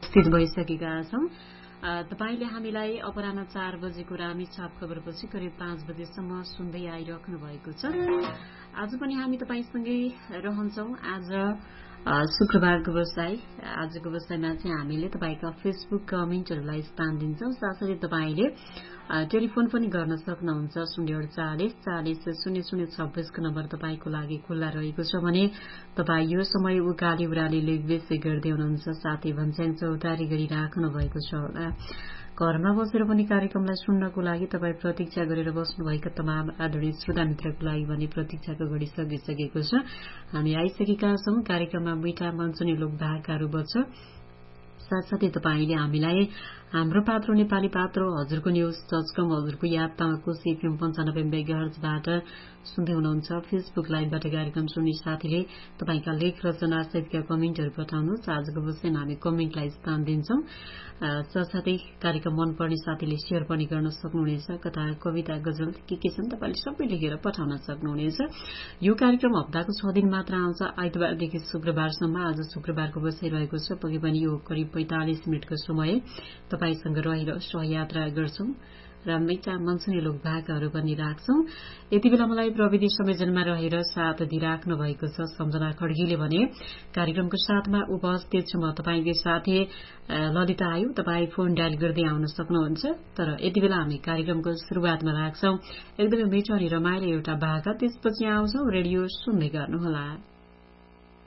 उपस्थित भइसकेका छौं। तपाईले हामीलाई अपराह्न 4 बजेको रामेछाप खबरपछि करिब 5 बजेसम्म सुन्दै आइराख्नु भएको छ। आज पनि हामी तपाईसँगै रहन्छौं। आज शुक्रबारको व्यवसाय, आजको व्यवसायमा चाहिँ हामीले तपाईका फेसबुक कमेन्टहरूलाई स्थान दिन्छौं। साथै तपाईले टेलिफोन पनि गर्न सक्नुहुन्छ। 048 40 0026 को नम्बर तपाईको लागि खुल्ला रहेको छ भने तपाई यो समय उकाली उराली लेखबेसी गर्दै हुनुहुन्छ, साथै भन्स्याङ चौतारी गरिराख्नु भएको छ होला। घरमा बसेर पनि कार्यक्रमलाई सुन्नको लागि तपाई प्रतीक्षा गरेर बस्नुभएका तमाम आदरणीय श्रोता मित्रको लागि भने प्रतीक्षाको घडी सकिसकेको छ। हामी आइसकेका छौं। कार्यक्रममा मीठा मञ्चनी लोक भाकाहरू बज्छ। साथसाथै तपाईले हामीलाई हाम्रो पात्रो नेपाली पात्रो, हजुरको न्यूज डटकम, हजुरको याद तामाको सिएफएम 95 मेगाहर्जबाट सुन्दै हुनुहुन्छ। फेसबुक लाइभबाट कार्यक्रम सुन्ने साथीले तपाईका लेख रचना सहितका कमेन्टहरू पठाउनुहोस्। आजको विषयमा हामी कमेन्टलाई स्थान दिन्छौं। साथसाथै कार्यक्रम मनपर्ने साथीले शेयर पनि गर्न सक्नुहुनेछ। कथा, कविता, गजल के छन् तपाईले सबै लेखेर पठाउन सक्नुहुनेछ। यो कार्यक्रम हप्ताको 6 दिन मात्र आउँछ, आइतबारदेखि शुक्रबारसम्म। आज शुक्रबारको विषय रहेको छ, पक्कै पनि यो करिब 45 मिनटको समय तपाईसँग रहेर सहयात्रा गर्छौं र मीठा मञ्चनी लोक भाकाहरू पनि राख्छौं। यति बेला मलाई प्रविधि संयोजनमा रहेर साथ दिइराख्नु भएको छ सम्झना खड्गीले भने कार्यक्रमको साथमा उपस्थित छु म तपाईकै साथी ललिता आयु। तपाई फोन डायल गर्दै आउन सक्नुहुन्छ। तर यति बेला हामी कार्यक्रमको सुरुवातमा राख्छौं एकदमै मिठो अनि रमाइलो एउटा भाका, त्यसपछि आउँछौं। रेडियो सुन्दै गर्नुहोला।